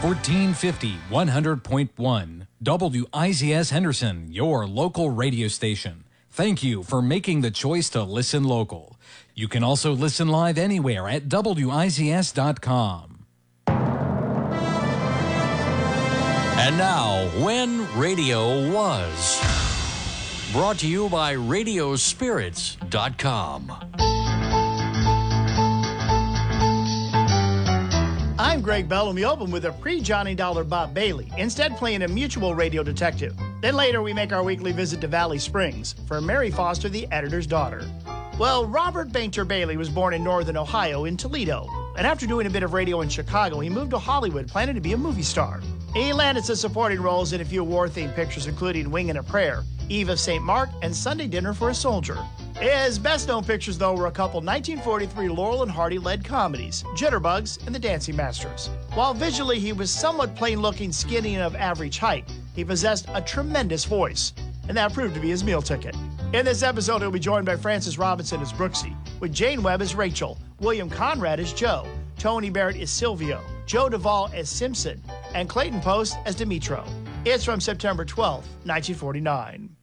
1450 100.1 WIZS Henderson, your local radio station. Thank you for making the choice to listen local. You can also listen live anywhere at WIZS.com. And now, When Radio Was. Brought to you by Radiospirits.com. I'm Greg Bell, and we open with a pre-Johnny Dollar Bob Bailey, instead playing a mutual radio detective. Then later we make our weekly visit to Valley Springs for Mary Foster, the editor's daughter. Well, Robert Bainter Bailey was born in northern Ohio in Toledo, and after doing a bit of radio in Chicago, he moved to Hollywood planning to be a movie star. He landed some supporting roles in a few war-themed pictures, including Wingin' a Prayer, Eve of St. Mark, and Sunday Dinner for a Soldier. His best-known pictures, though, were a couple 1943 Laurel and Hardy-led comedies, Jitterbugs and The Dancing Masters. While visually he was somewhat plain-looking, skinny, and of average height, he possessed a tremendous voice, and that proved to be his meal ticket. In this episode, he'll be joined by Frances Robinson as Brooksy, with Jane Webb as Rachel, William Conrad as Joe, Tony Barrett as Silvio, Joe Duvall as Simpson, and Clayton Post as Dimitro. It's from September 12, 1949.